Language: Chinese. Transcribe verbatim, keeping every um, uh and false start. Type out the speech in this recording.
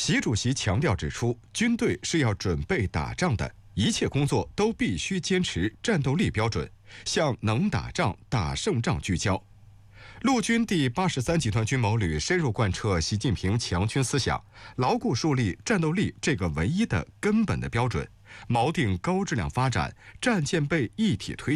习主席强调指出，军队是要准备打仗的，一切工作都必须坚持战斗力标准，向能打仗、打胜仗聚焦。陆军第八十三集团军某旅深入贯彻习近平强军思想，牢固树立战斗力这个唯一的根本的标准，锚定高质量发展、战舰备一体推